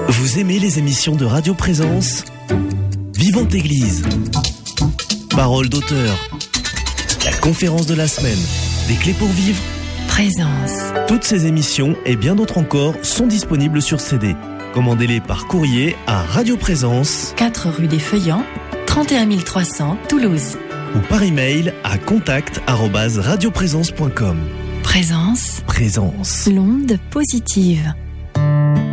Vous aimez les émissions de Radio Présence ? Vivante Église, Parole d'auteur, la conférence de la semaine, des clés pour vivre, Présence. Toutes ces émissions et bien d'autres encore sont disponibles sur CD. Commandez-les par courrier à Radio Présence, 4 rue des Feuillants, 31 300 Toulouse. Ou par email à contact@radioprésence.com. Présence. Présence. L'onde positive.